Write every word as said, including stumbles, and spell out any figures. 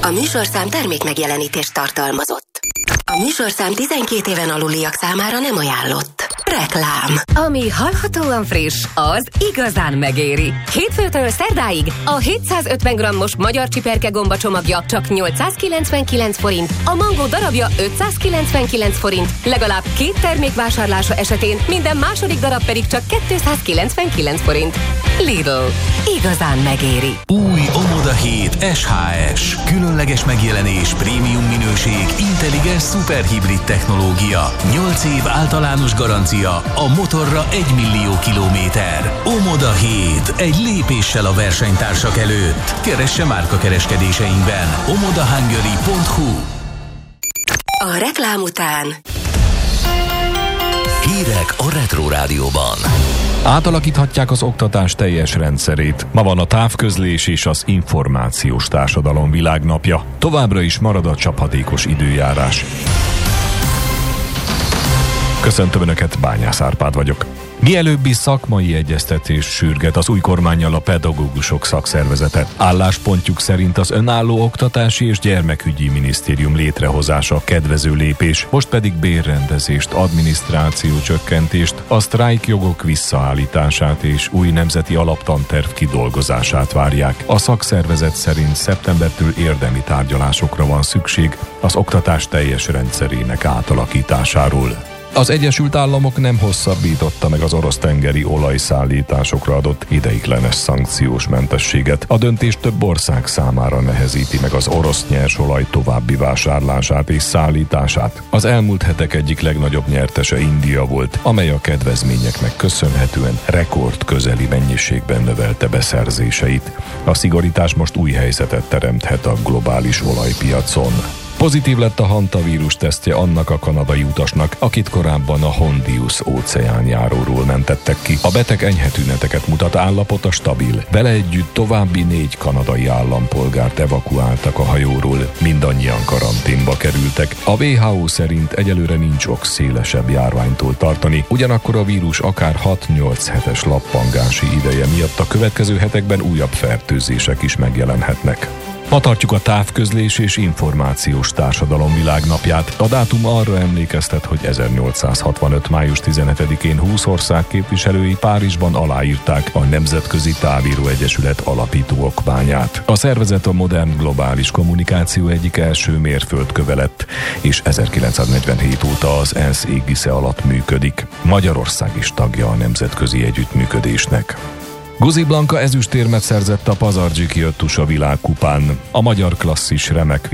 A műsorszám termék megjelenítést tartalmazott. A műsorszám tizenkét éven aluliak számára nem ajánlott. Reklám. Ami hallhatóan friss, az igazán megéri. Hétfőtől szerdáig a hétszázötven grammos magyar csiperke gomba csomagja csak nyolcszázkilencvenkilenc forint, a mangó darabja ötszázkilencvenkilenc forint, legalább két termék vásárlása esetén minden második darab pedig csak kétszázkilencvenkilenc forint. Lidl. Igazán megéri. Új Omoda hét es há es. Különleges megjelenés, prémium minőség, intelligens szuperhibrid technológia. nyolc év általános garancia, a motorra egy millió kilométer. Omoda hét. Egy lépéssel a versenytársak előtt. Keresse márkakereskedéseinkben. omodahungary pont hu. A reklám után Hírek a Retro Rádióban. Átalakíthatják az oktatás teljes rendszerét. Ma van a távközlés és az információs társadalom világnapja. Továbbra is marad a csapadékos időjárás. Köszöntöm Önöket, Bányász Árpád vagyok. Mielőbbi szakmai egyeztetés sürget az új kormánnyal a pedagógusok szakszervezete. Álláspontjuk szerint az önálló oktatási és gyermekügyi minisztérium létrehozása kedvező lépés, most pedig bérrendezést, adminisztráció csökkentést, a sztrájkjogok visszaállítását és új nemzeti alaptanterv kidolgozását várják. A szakszervezet szerint szeptembertől érdemi tárgyalásokra van szükség az oktatás teljes rendszerének átalakításáról. Az Egyesült Államok nem hosszabbította meg az orosz tengeri olajszállításokra adott ideiglenes szankciós mentességet. A döntés több ország számára nehezíti meg az orosz nyersolaj további vásárlását és szállítását. Az elmúlt hetek egyik legnagyobb nyertese India volt, amely a kedvezményeknek köszönhetően rekord közeli mennyiségben növelte beszerzéseit. A szigorítás most új helyzetet teremthet a globális olajpiacon. Pozitív lett a hantavírus tesztje annak a kanadai utasnak, akit korábban a Hondius óceánjáróról mentettek ki. A beteg enyhe tüneteket mutat, állapota stabil. Vele együtt további négy kanadai állampolgárt evakuáltak a hajóról, mindannyian karanténba kerültek. A dupla vé há ó szerint egyelőre nincs ok szélesebb járványtól tartani, ugyanakkor a vírus akár hat-nyolc hetes lappangási ideje miatt a következő hetekben újabb fertőzések is megjelenhetnek. Ma tartjuk a távközlés és információs társadalom világnapját. A dátum arra emlékeztet, hogy ezernyolcszázhatvanöt. május tizenhetedikén húsz ország képviselői Párizsban aláírták a Nemzetközi Távíró Egyesület alapító okmányát. A szervezet a modern globális kommunikáció egyik első mérföldköve lett, és ezerkilencszáznegyvenhét óta az ENSZ égisze alatt működik. Magyarország is tagja a nemzetközi együttműködésnek. Guzi Blanka ezüstérmet szerzett a Pazardzsiki öttusa világkupán. A magyar klasszis remek